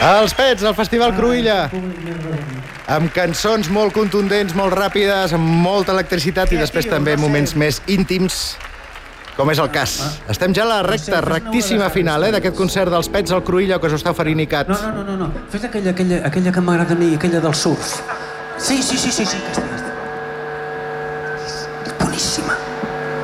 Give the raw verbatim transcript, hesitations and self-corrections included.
Els Pets, al Festival Cruïlla. Amb cançons molt contundents, molt ràpides, amb molta electricitat i després també moments més íntims, com és el cas. Estem ja a la recta, rectíssima final, eh, d'aquest concert dels Pets al Cruïlla que us està oferint ICAT. No, no, no, no. Fes aquella, aquella, aquella que m'agrada a mi, aquella del surf. Sí, sí, sí, sí, sí, aquesta, aquesta. És boníssima.